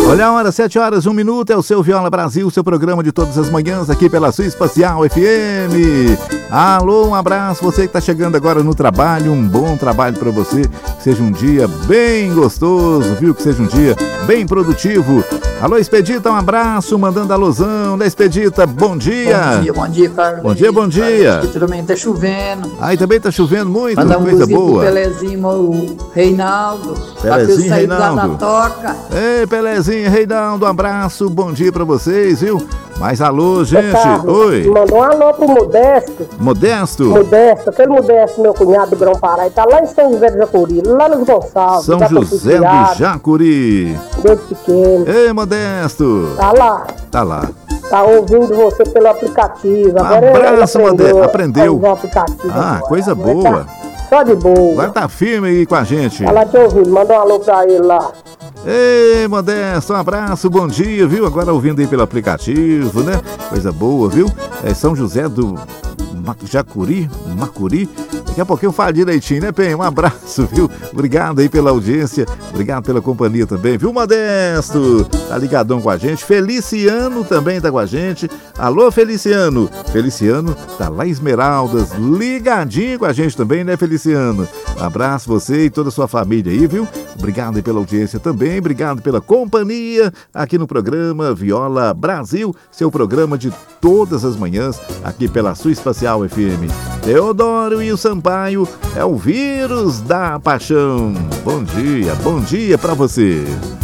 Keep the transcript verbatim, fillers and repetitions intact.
Olha a hora, sete horas, um minuto, é o seu Viola Brasil, seu programa de todas as manhãs aqui pela Sua Espacial F M. Alô, um abraço, você que está chegando agora no trabalho, um bom trabalho para você, que seja um dia bem gostoso, viu? Que seja um dia bem produtivo. Alô, Expedita, um abraço, mandando alusão, né, Expedita? Bom dia. Bom dia, bom dia, Carlos. Bom dia, bom dia. Aqui também tá chovendo. Aí também tá chovendo muito, Manda um coisa boa. Pelezinho, o Reinaldo. Pelezinho, Reinaldo. Da toca. Ei, Pelezinho, Reinaldo, um abraço, bom dia pra vocês, viu? Mas alô, gente. Carlos, oi. Mandou um alô pro Modesto. Modesto? Modesto, aquele Modesto, meu cunhado do Grão Pará, ele tá lá em São José do Jacuri, lá nos Gonçalves. São José do Jacuri. Desde pequeno. Ei, Modesto. Tá lá. Tá lá. Tá ouvindo você pelo aplicativo. Agora abraço, ele aprendeu. aprendeu. A aplicativo ah, agora. coisa Agora boa. Tá só de boa. Agora tá firme aí com a gente. Tá lá te ouvindo, manda um alô pra ele lá. Ei, Modesto, um abraço, bom dia, viu? Agora ouvindo aí pelo aplicativo, né? Coisa boa, viu? É São José do Jacuri, Macuri. Daqui a pouquinho eu falo direitinho, né, Pen? Um abraço, viu? Obrigado aí pela audiência, obrigado pela companhia também, viu, Modesto? Tá ligadão com a gente. Feliciano também tá com a gente. Alô, Feliciano. Feliciano tá lá em Esmeraldas, ligadinho com a gente também, né, Feliciano? Um abraço você e toda a sua família aí, viu? Obrigado aí pela audiência também, obrigado pela companhia aqui no programa Viola Brasil, seu programa de todas as manhãs aqui pela Sua Espacial F M. Teodoro e o Sampaio é o vírus da paixão. Bom dia, bom dia pra você.